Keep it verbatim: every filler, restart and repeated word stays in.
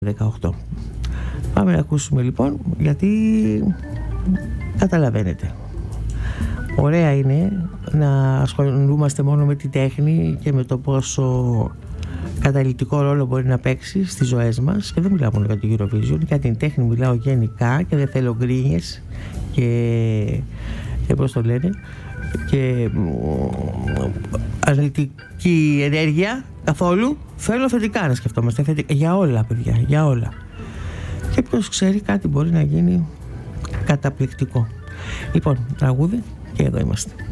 δεκαοκτώ. Πάμε να ακούσουμε λοιπόν, γιατί καταλαβαίνετε. Ωραία είναι να ασχολούμαστε μόνο με τη τέχνη και με το πόσο καταλυτικό ρόλο μπορεί να παίξει στις ζωές μας, και δεν μιλάω μόνο για το Eurovision, για την τέχνη μιλάω γενικά και δεν θέλω γκρίνιες και, και πώς το λένε, και αρνητική ενέργεια καθόλου. Θέλω θετικά να σκεφτόμαστε, θετικά, για όλα παιδιά, για όλα. Και ποιος ξέρει, κάτι μπορεί να γίνει καταπληκτικό. Λοιπόν, τραγούδι και εδώ είμαστε.